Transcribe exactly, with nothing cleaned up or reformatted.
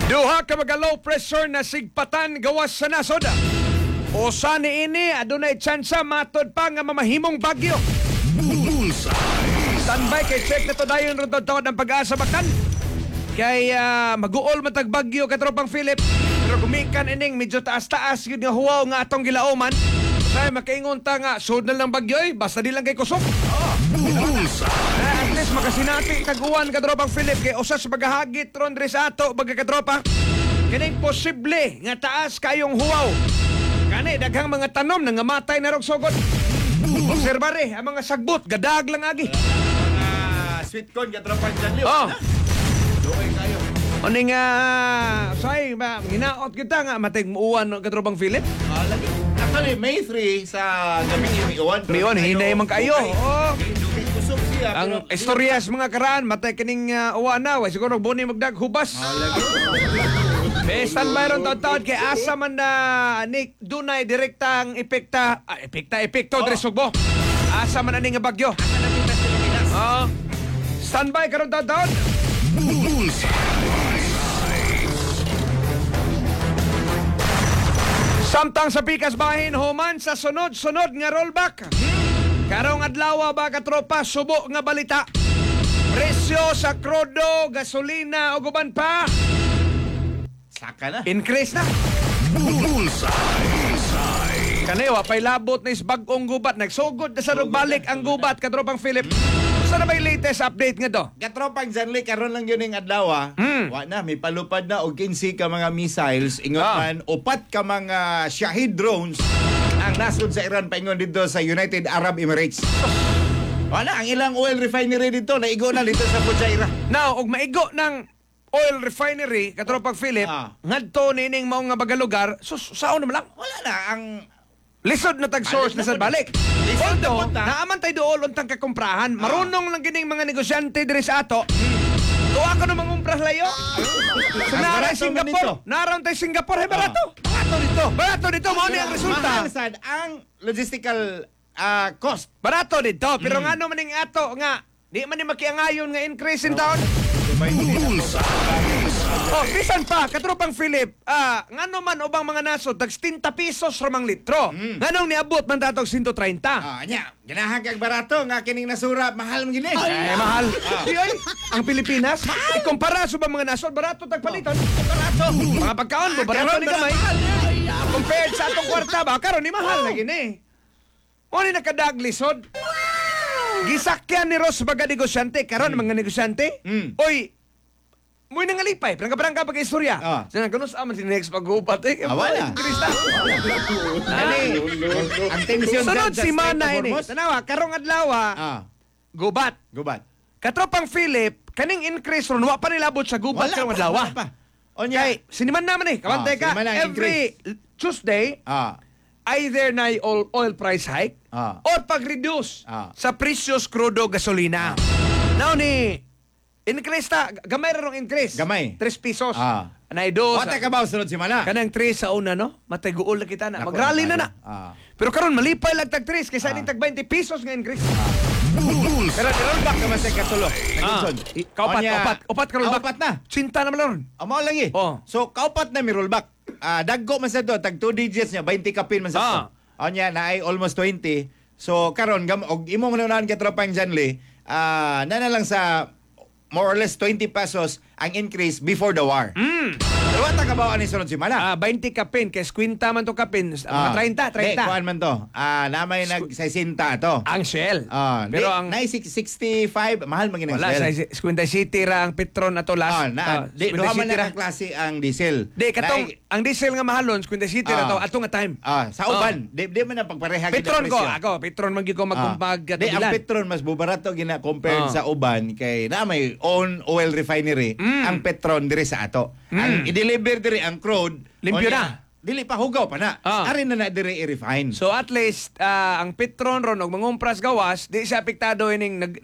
Duha ka mga low pressure na sigpatan gawas sa nasod. O sa niini adunay tsansa matod pa nga mamahimong bagyo. Bullseye. Standby kay check na to dayon ron to ng pag-asa bakan. Kay uh, mag-uol matag bagyo katropang Philip. Pero gumikan ining medyo taas-taas yun nga huwaw nga atong gilauman. Say makaingon ta nga sud na lang bagyo eh, basta di lang kay kusog. Bullseye. At least makasinati taguan katropang Philip kay usas magahagit ron diri sa ato baga katropa. Kining posible nga taas kayong huwaw. Kani daghang mga tanom nga matay na rog sugod. Obserbare ang mga sagbot gadag lang agi. Mga sweet corn katropan dyan liw. Oh. Luoy kayo. Oni nga say ba ginaot kita nga matay muuwan no katropang Philip. Ah, lagi. Actually, May three sa gabi ni Miwan. Miwan, hinay man kayo. Oo. Dugay kusog siya. Ang pero- istoryas mga karaan matay kining uh, uwan na way siguro buni magdag hubas. Ah, lagi. Besan mayroon taon-taon kay asa man na ni dunay direktang epekta, ah, epekta epekto Oh. diri Sugbo. Asa man ani nga bagyo. Oh. Standby karon taon-taon. Samtang sa pikas bahin human sa sunod-sunod nga rollback. Karong adlaw ba katropa subo nga balita. Presyo sa krodo, gasolina o guban pa Saka na. increase na. Kanay wa pay labot na is bag-ong gubat nagsugod na sa balik ang gubat katropang Philip. Sa na may latest update nga to? Katropang Janley, karon lang yun yung adlaw. Mm. Wa na, may palupad na og kinsi ka mga missiles. Ingon Ah. man, upat ka mga Shahid drones ang nasod sa Iran paingon dito sa United Arab Emirates. Wala, ang ilang oil refinery dito, naigo na dito sa Fujairah. Now, og maigo ng oil refinery katropang Philip, Ah. ngadto nining mao nga bagalugar, sus saon naman lang. Wala na, ang Lisod na tag source na sa balik. Lisod na Although, punta. naaman tayo dool untang kakomprahan. Marunong lang gining mga negosyante diri sa ato. Tuwa ko na mangumpras layo. So, Ang nara barato man Singapore. nito. Naroon tayo Singapore. Hey, barato. Barato dito. Barato dito. Mao ni ang resulta. Mahal sad ang logistical ah, cost. Barato dito. Pero nga naman ning ato nga, di man ni makiangayon nga increase in town. Oh, bisan pa, katropang Philip, ah, ngano man ubang mga nasod, tag sixty pesos ramang litro. Nganong niabot man datog one thirty. Ah, nya, ganahan kag barato nga kining nasura, mahal man gini. Ay, mahal. Di ay, ang Pilipinas, ikumpara sa mga nasod, barato tagpalitan. Barato. Mga pagkaon mo, barato Karon, ni gamay. Compared sa atong kwarta ba, karon ni mahal na gini. O ni nakadaglisod. Gisakyan ni Ross baga negosyante, karon mga negosyante. Mm. Oy, muy nangalipay, prangka-prangka pag istorya. Ah. Sana kanus aman si next paggupat eh. Ah, wala. Krista. Ani, ang tension Sunod dyan sa si Strait Mana of ini. Hormuz. Tanawa, karong adlaw Ah, gubat. gubat. Katropang Philip, kaning increase ron, wa pa nilabot sa gubat karong pa, adlaw. wala pa. O nya, Kay, siniman naman eh. Kabantay Ah, ka, siniman na ang every Tuesday, ah, either na oil, oil price hike Ah. or pag-reduce Ah. sa presyos krudo gasolina. Now ni, increase ta, gamay ra rong increase. Gamay. tres pesos. Ah. Anay dos. wata ka ba sunod si Mana? Kanang tres sa una, no? Matay guol na kita na. Naku, Mag-rally na na. ah. Pero karon malipay lang tag tres kaysa Ah. ning tag twenty pesos nga increase. Pero rollback ka ba sa katulo? Nagungsod. I- Kaupat, O nya, kaupat, kaupat ka rollback. ah, Kaupat na. Sinta naman lang ron. Amo lang eh. Oh. So, kaupat na mi rollback. Ah, daggo man sa do, tag two digits niya, twenty kapin man sa Ah. to. O nya, na ay almost twenty. So, karon gam og imo man unahan ka tropang Janley, ah, na na lang sa more or less twenty pesos ang increase before the war. Mm. Pero wata ka ba ani sunod si Mana? Ah, twenty kapin kay kwenta man to kapin. Mga thirty, thirty. Di, kuhaan man to. Ah, namay nag sesenta to. Ang Shell. Ah, Pero di, ang na sixty-five, mahal man ginang wala sa Squinta City ra ang Petron ato last. Ah, na, Ah, di, Squinta duha man City ra. na klase ang diesel. Di katong Na- ang diesel nga mahalon Squinta City ra Ah. to ato nga time. Ah, sa uban, di, di man na pagpareha gid ang Petron ko, presyo. ako Petron man gyud ko Ah. magkumpag Di, ang Petron mas bubarato gina compared Ah. sa uban kay na may own oil refinery Mm. ang Petron diri sa ato. Mm. Ang i-deliver diri ang crude Limpyo o niya, na. Dili pa hugaw pa na. Ah. Ari na na diri i-refine. So at least ah, ang Petron ron og mangumpras gawas di siya apektado ining nag